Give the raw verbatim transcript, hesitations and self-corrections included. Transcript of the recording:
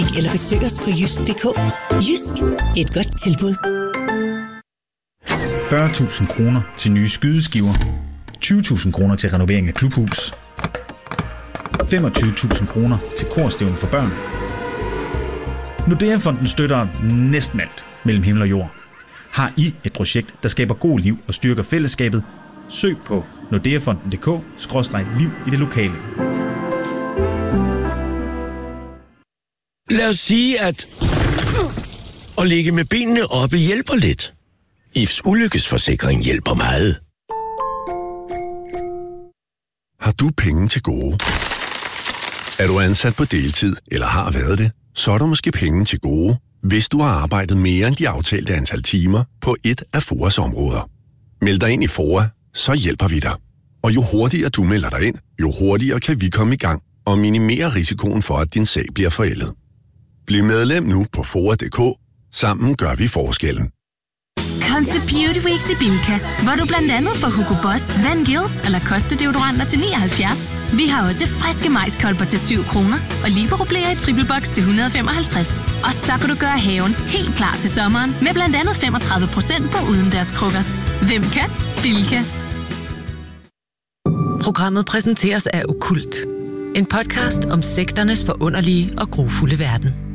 Eller besøg os på jysk punktum d k. Jysk, et godt tilbud. fyrre tusind kroner til nye skydeskiver. tyve tusind kroner til renovering af klubhus. femogtyve tusind kroner til korstævne for børn. Nordea-fonden støtter næsten alt mellem himmel og jord. Har I et projekt, der skaber god liv og styrker fællesskabet? Søg på nordeafonden punktum d k skråstreg liv i det lokale. Lad os sige, at at ligge med benene oppe hjælper lidt. I F's ulykkesforsikring hjælper meget. Har du penge til gode? Er du ansat på deltid eller har været det? Så er der måske penge til gode, hvis du har arbejdet mere end de aftalte antal timer på et af F O A's områder. Meld dig ind i F O A, så hjælper vi dig. Og jo hurtigere du melder dig ind, jo hurtigere kan vi komme i gang og minimere risikoen for, at din sag bliver forældet. Bliv medlem nu på foa punktum d k. Sammen gør vi forskellen. Kom til Beauty Weeks i Bilka, hvor du blandt andet får Hugo Boss, Van Gils og Lacoste deodoranter til nioghalvfjerds. Vi har også friske majskolber til syv kroner og Libero-blæer i triple box til et hundrede og femoghalvtreds. Og så kan du gøre haven helt klar til sommeren med blandt andet femogtredive procent på udendørskrukker. Hvem kan? Bilka. Programmet præsenteres af Okkult. En podcast om sekternes forunderlige og grufulde verden.